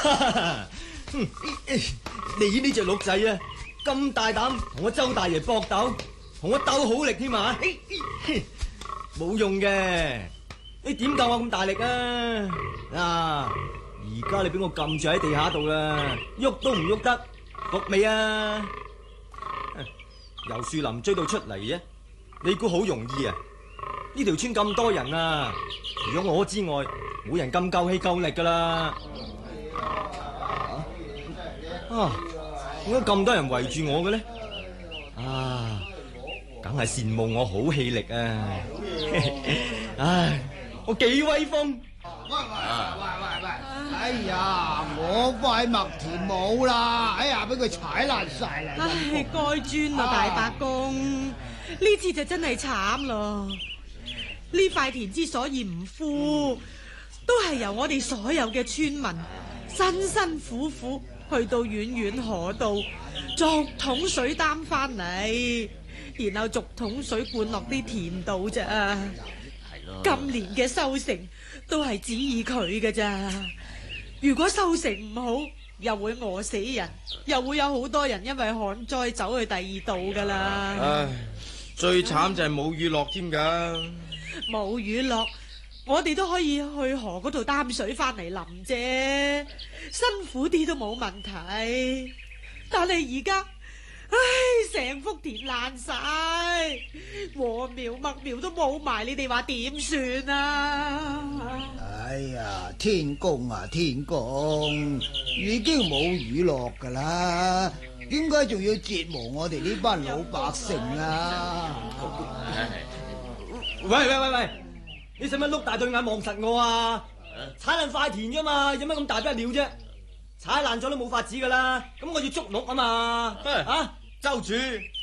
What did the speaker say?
你呢隻鹿仔啊，咁大膽同我周大爺搏鬥，同我鬥好力添啊！冇用嘅，你點夠我咁大力啊？而家你俾我撳住喺地下度啦，喐都唔喐得，服未啊？由樹林追到出嚟啫，你估好容易啊？呢條村咁多人啊，除咗我之外，冇人咁夠氣夠力噶啦。點解咁多人圍住我嘅呢？梗係羨慕我好氣力啊！唉，我幾威風！ 喂！哎呀，我塊麥田冇啦！哎呀，俾佢踩爛晒啦！ 唉，該磚啊，大伯公，呢次就真係慘咯！呢塊田之所以唔富，都係由我哋所有嘅村民辛辛苦苦去到遠遠河道逐桶水擔翻嚟，然後逐桶水灌落啲田度咋。今年嘅收成都係指意佢嘅咋。如果收成唔好，又會餓死人，又會有好多人因為旱災走去第二度噶啦。 唉，最慘就係冇雨落添噶。 冇雨落，我哋都可以去河嗰度擔水翻嚟淋啫，辛苦啲都冇問題。但係而家，唉，成幅田爛晒，禾苗麥苗都冇埋，你哋話點算啊？ 哎呀，天公啊天公，已經冇雨落噶啦，點解仲要折磨我哋呢班老百姓啊？ 喂，你使乜碌大對眼望實我啊？踩爛塊田啫嘛，有乜咁大不了啫？踩爛咗都冇法子噶啦，咁我要捉鹿啊嘛！周主，